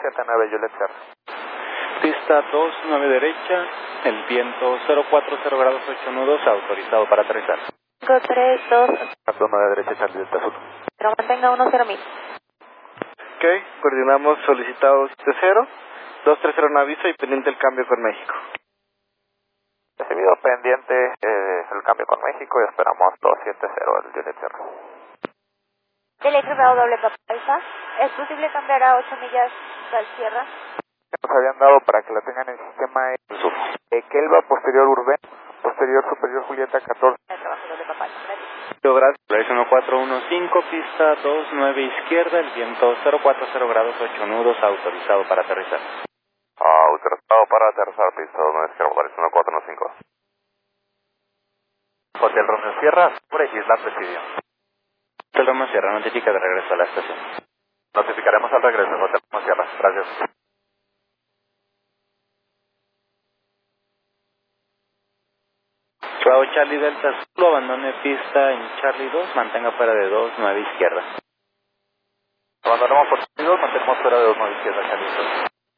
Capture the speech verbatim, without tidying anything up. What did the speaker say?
siete nueve Juliet Sierra. Pista dos nueve derecha, el viento cero cuatro cero grados ocho nudos, autorizado para aterrizar. cinco tres dos. dos nueve derecha Charlie Delta Sur. Pero mantenga uno cero mil. Ok, coordinamos solicitado siete cero, dos tres cero un aviso y pendiente el cambio con México. Recibido pendiente eh, el cambio con México y esperamos dos siete cero el Juliet Sierra. Electro doble Papa Alfa. ¿Es posible cambiar a ocho millas al Sierra? Nos habían dado para que la tengan en el sistema el sur. Eh, Kelva, posterior Urben, posterior superior Julieta catorce. El trabajo doble Papa Alfa, gracias. Gracias. Raíz uno cuatro uno cinco, pista dos nueve izquierda, el viento cero cuatro cero grados ocho nudos, autorizado para aterrizar. Autorizado para aterrizar, pista dos nueve izquierda, Raíz uno cuatro uno cinco. Hotel Romeo Sierra, sobre Isla Presidio. Hotel Roma Sierra, notifica de regreso a la estación. Notificaremos al regreso, Hotel Romeo Sierra. Gracias. Bravo Charlie Delta Zulu, abandone pista en Charlie dos, mantenga fuera de dos nueve izquierda. Abandonamos por dos, mantenemos fuera de dos nueve izquierda, Charlie dos.